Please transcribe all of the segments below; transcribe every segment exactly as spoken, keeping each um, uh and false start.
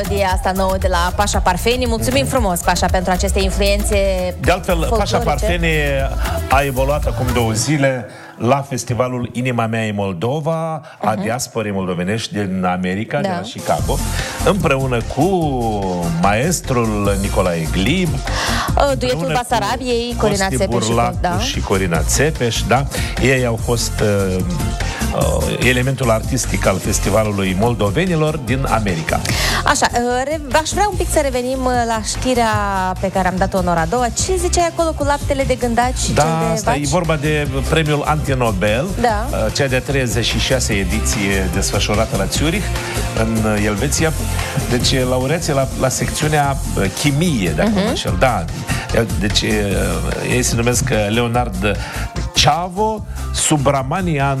Asta nouă de la Pașa Parfeni. Mulțumim frumos, Pașa, pentru aceste influențe. De altfel, Pașa Parfeni a evoluat acum două zile la festivalul Inima mea e Moldova, uh-huh. a diasporei moldovenești din America, da. de la Chicago, împreună cu maestrul Nicolae Glib, duetul Basarabiei, Corina Țepeș și, da. și Corina Țepeș, da. Ei au fost uh, uh, elementul artistic al festivalului moldovenilor din America. Așa, uh, aș vrea un pic să revenim la știrea pe care am dat-o în ora a doua. Ce ziceai acolo cu laptele de gândaci și da, cel de asta vaci? e vorba de premiul Antinobel, da. uh, cea de-a treizeci și șasea ediție desfășurată la Zurich, în Elveția. Deci, laureații la, la secțiunea chimie, dacă uh-huh. mă înșel. Da. Deci, ei se numesc Leonard Chavo, Subramanian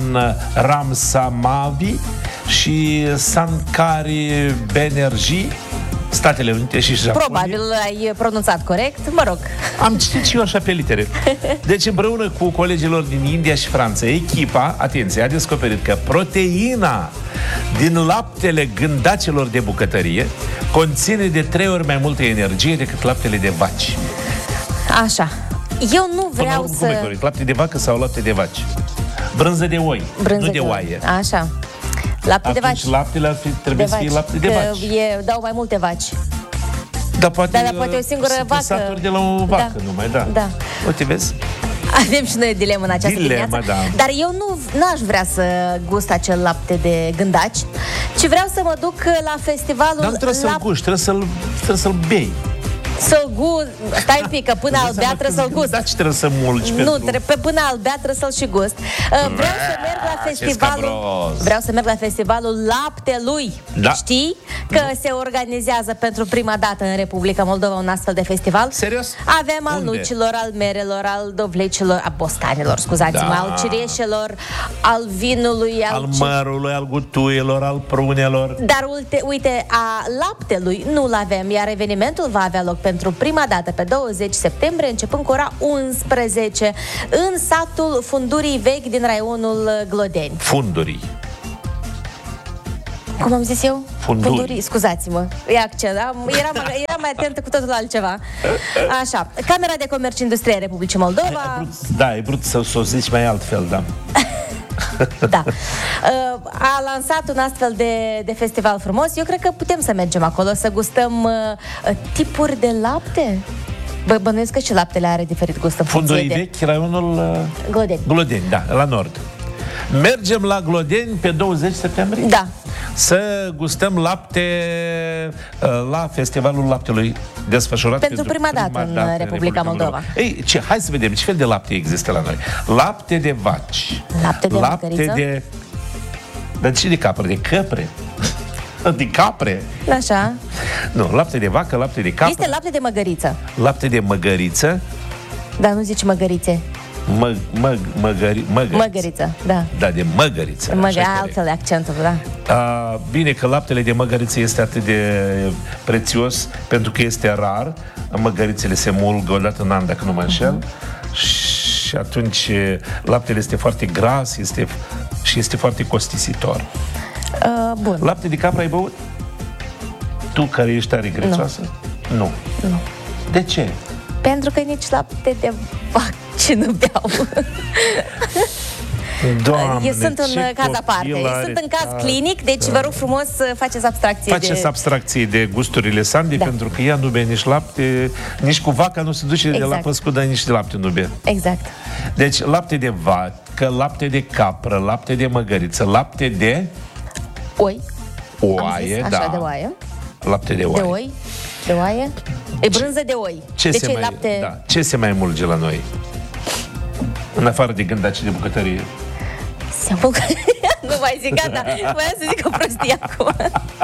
Ramsamavi și Sankari Banerjee, Statele Unite și Japonia. Probabil ai pronunțat corect, mă rog. Am citit și eu așa pe litere. Deci, împreună cu colegilor din India și Franța, echipa, atenție, a descoperit că proteina din laptele gândacilor de bucătărie conține de trei ori mai multă energie decât laptele de vaci. Așa. Eu nu vreau Până, să... Cum e corect? Lapte de vacă sau lapte de vaci? Brânză de oi, Brânză nu de de oaie. Așa. Lapte Atunci de vaci. laptele ar fi, trebuie de să fie vaci. lapte de că vaci. E, dau mai multe vaci. Dar poate, da, dar poate o singură vacă. Saturi de la o vacă da. numai, da. da. Uite, vezi? Avem și noi dilemă în această Dilema, dimineață. Da. Dar eu nu n-aș vrea să gust acel lapte de gândaci, ci vreau să mă duc la festivalul... Dar nu trebuie să-l guști, trebuie să-l, trebuie să-l bei. Să-l gust, stai un pic, că până al bea trebuie să-l gust. Da, ce trebuie să mulci Nu, pentru... trebuie, până al bea trebuie să-l și gust. Vreau să merg la festivalul... Vreau să merg la festivalul laptelui. Da. Știi? Că nu. se organizează pentru prima dată în Republica Moldova un astfel de festival. Serios? Avem al Unde? nucilor, al merelor, al dovlecilor, a bostanilor, scuzați-mă, Da. al cireșelor, al vinului, al, Al mărului, al gutuielor, al prunelor. Dar uite, uite, a laptelui nu-l avem, iar evenimentul va avea loc pentru prima dată pe douăzeci septembrie, începând cu ora unsprezece, în satul Fundurii Vechi din raionul Glodeni. Fundurii. Cum am zis eu? Funduri. Fundurii, scuzați-mă. E accent, am, eram, eram mai atentă cu totul altceva. Așa, Camera de Comerț și Industrie Republicii Moldova. Ai, ai vrut, da, ai vrut să, să o zici mai altfel, da. Da. A lansat un astfel de, de festival frumos. Eu cred că putem să mergem acolo, să gustăm uh, tipuri de lapte. Bă, bănuiesc că și laptele are diferit gust în funcție Fundurii de... Vechi, raionul uh, Glodeni. Glodeni, da, la nord. Mergem la Glodeni pe douăzeci septembrie? Da. Să gustăm lapte uh, la Festivalul Laptelui desfășurat pentru prima, prima dată în Republica, Republica Moldova. Moldova. Ei, ce, hai să vedem ce fel de lapte există la noi. Lapte de vaci. Lapte de lapte măgăriță? de... Dar ce de capre? De căpre? De capre? Așa. Nu, lapte de vacă, lapte de capră. Este lapte de măgăriță. Lapte de măgăriță. Dar nu zici măgărițe. Mă, mă, măgări, măgăriță. Măgăriță, da. Da, de măgăriță. Măgă, altfel de accentul, da. A, bine că laptele de măgăriță este atât de prețios, pentru că este rar. Măgărițele se mulg o dată în an, dacă nu mă înșel. Uh-huh. Și atunci laptele este foarte gras este, și este foarte costisitor. Uh, bun. Lapte de capră ai băut? Tu care ești tare grețoasă? Nu. Nu. Nu. De ce? Pentru că nici lapte de vaci nu beau. Doamne, eu sunt un caz aparte. Eu sunt în caz clinic, deci da. Vă rog frumos să faceți abstracție Faceți de... abstracție de gusturile Sandy, da. Pentru că ea nu bea nici lapte, nici cu vaca nu se duce exact. De la păscudă, nici de lapte nu bea. Exact. Deci lapte de vacă, lapte de capră, lapte de măgăriță, lapte de... Oi. Oaie, zis, da. Așa, de oaie. Lapte de oaie. De oi. De oaie. E brânză de oi. Ce, de se, ce mai, lapte... da. Ce se mai mulge la noi? În afară de gândaci de bucătărie. Se mulg... Nu mai zic, gata. Voiam să zic o prostie acum.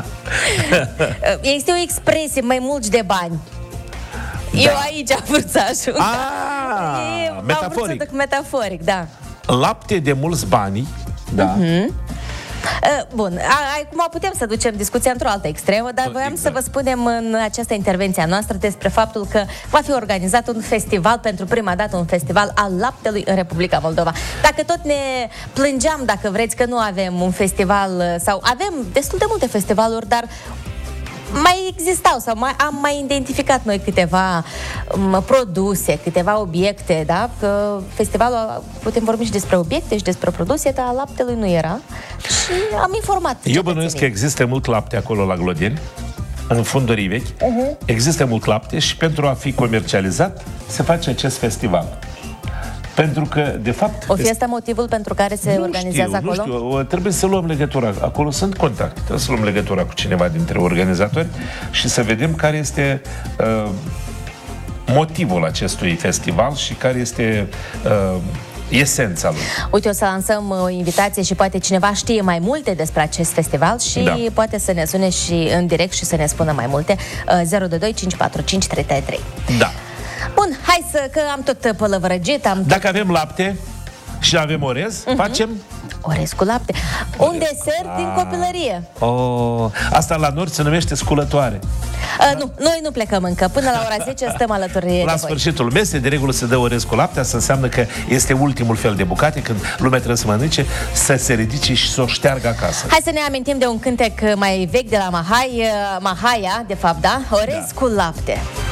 Este o expresie, mai mulgi de bani. Da. Eu aici am vrut să ajung. Ah, metaforic. Am vrut să duc metaforic, da. Lapte de mulți bani. Da. Uh-huh. Bun, acum putem să ducem discuția într-o altă extremă, dar voiam exact. Să vă spunem în această intervenție a noastră despre faptul că va fi organizat un festival, pentru prima dată un festival al laptelui în Republica Moldova. Dacă tot ne plângeam, dacă vreți, că nu avem un festival, sau avem destul de multe festivaluri, dar mai existau sau mai, am mai identificat noi câteva um, produse, câteva obiecte, da? Că festivalul, putem vorbi și despre obiecte și despre produse, dar laptelui nu era și am informat. Eu bănuiesc că există mult lapte acolo la Glodeni, în fundurii vechi, uh-huh. există mult lapte și pentru a fi comercializat se face acest festival. Pentru că, de fapt... O fi asta motivul pentru care se nu organizează știu, acolo? Nu știu, trebuie să luăm legătura. Acolo sunt contacte. Trebuie să luăm legătura cu cineva dintre organizatori și să vedem care este uh, motivul acestui festival și care este uh, esența lui. Uite, o să lansăm o invitație și poate cineva știe mai multe despre acest festival și da. poate să ne sune și în direct și să ne spună mai multe. Uh, zero doi doi cinci patru cinci trei trei trei. Da. Bun, hai să, că am tot pălăvrăgit, am tot... Dacă avem lapte și avem orez, uh-huh. facem... Orez cu lapte. Orez Un desert din copilărie. Oh, asta la nord se numește sculătoare. Uh, nu, noi nu plecăm încă. Până la ora zece stăm alături de La voi. sfârșitul mesei, de regulă se dă orez cu lapte. Asta înseamnă că este ultimul fel de bucate, când lumea trebuie să mănânce, să se ridice și să o șteargă acasă. Hai să ne amintim de un cântec mai vechi de la Mahai, uh, Mahaia, de fapt, da? Orez da. cu lapte.